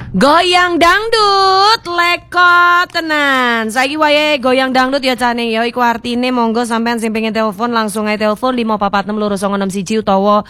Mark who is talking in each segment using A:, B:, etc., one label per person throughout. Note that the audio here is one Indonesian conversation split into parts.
A: Goyang dangdut lekot tenan. Saiki wae goyang dangdut ya cane ya iku artine monggo sampean sing pengen telepon langsung ae telepon 546 291 utawa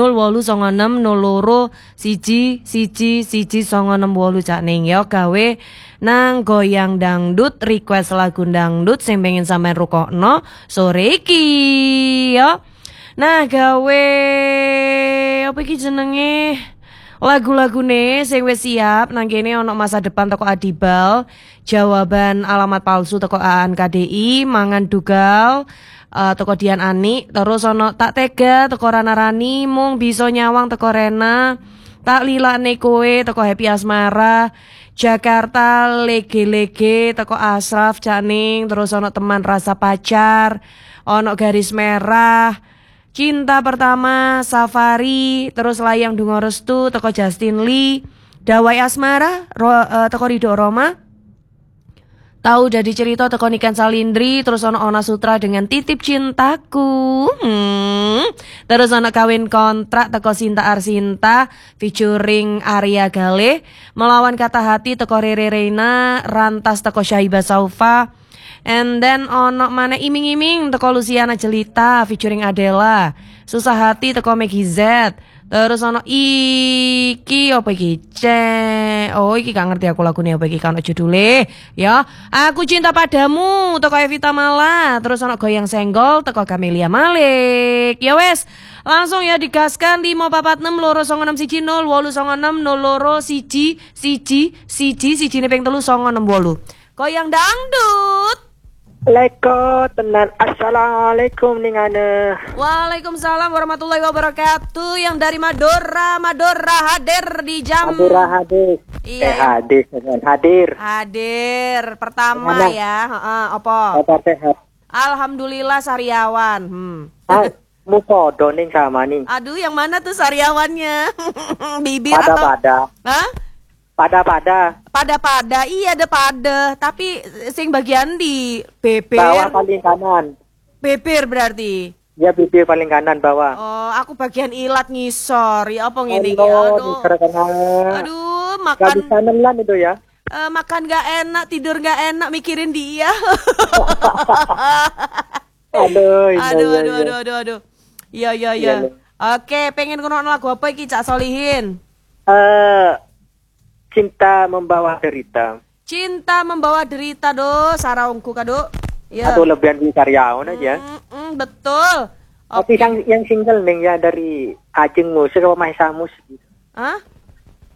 A: 0896 cane ya gawe nang goyang dangdut request lagu dangdut sing pengen sampean rukokno sore iki ya. Nah gawe apa iki jenenge? Lagu-lagune sing wis siap nang kene ana masa depan teko Adibal, jawaban alamat palsu teko Aan KDI, mangan dugal teko Dian Ani, terus ana tak tega teko Rana Rani, mung bisa nyawang teko Rena, tak lilane kowe teko Happy Asmara, Jakarta lege-lege teko Asraf Caning, terus ana teman rasa pacar, ana garis merah. Cinta pertama Safari, terus layang dungo restu teko Justin Lee, Dawai Asmara teko Ridho Roma, tahu jadi cerita teko Niken Salindri, terus ono Ona Sutra dengan titip cintaku, terus ono kawin kontrak teko Sinta Arsinta featuring Arya Gale, melawan kata hati teko Rere Reina, rantas teko Syahibah Saufa. And then ono mana iming-iming teko Luciana Jelita featuring Adela, susah hati teko Maggie Z. Terus ono iki apa iki? Oh iki gak ngerti aku lagune apa iki kan judule ya. Aku cinta padamu teko Evita Mala. Terus ono goyang senggol teko Camelia Malik. Ya wes, langsung ya digaskan 546 291 026 ne ping 398. Goyang dangdut.
B: Leko tenan. Assalamualaikum ningane.
A: Waalaikumsalam warahmatullahi wabarakatuh. Yang dari Madura hadir di jam.
B: Madura hadir.
A: Iya. Hadir pertama
B: Gimana?
A: ya. Apa?
B: Apa sehat?
A: Alhamdulillah sariawan.
B: Mupodo ning sama ning.
A: Aduh, yang mana tuh sariawannya? Bibir atau?
B: Pada.
A: Hah? Pada. Iya ada pada. Tapi sing bagian di bibir.
B: Bawah paling kanan.
A: Bibir berarti.
B: Ya bibir paling kanan bawah.
A: Oh, aku bagian ilat ngisor. Ya apa ngene iki?
B: Aduh.
A: Aduh,
B: Gak
A: makan
B: bisa nelan itu ya.
A: makan gak enak, tidur gak enak mikirin dia.
B: Aduh.
A: Aduh. Iya.
B: Iya.
A: Oke, pengen ngrungokno lagu apa iki Cak Solihin?
B: Cinta membawa derita.
A: Cinta membawa derita do, saraungku kado. Ya.
B: Atau lebihan di karyawan aja.
A: Betul.
B: Tapi yang single nih ya dari Ajeng Musik apa Maisa Musik gitu.
A: Hah?